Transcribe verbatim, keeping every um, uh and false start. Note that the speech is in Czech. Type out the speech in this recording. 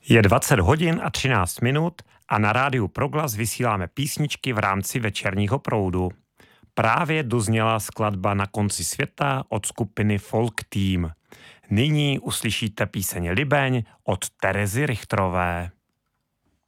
Je dvacet hodin a třináct minut a na rádiu Proglas vysíláme písničky v rámci večerního proudu. Právě dozněla skladba Na konci světa od skupiny Folk Team. Nyní uslyšíte píseň Libeň od Terezy Richterové.